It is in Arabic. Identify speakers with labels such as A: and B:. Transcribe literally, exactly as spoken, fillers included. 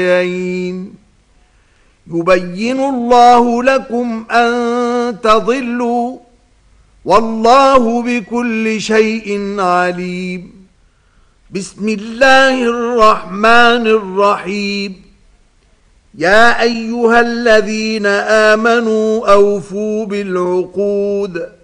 A: يبين الله لكم أن تضلوا والله بكل شيء عليم. بسم الله الرحمن الرحيم. يا أيها الذين آمنوا أوفوا بالعقود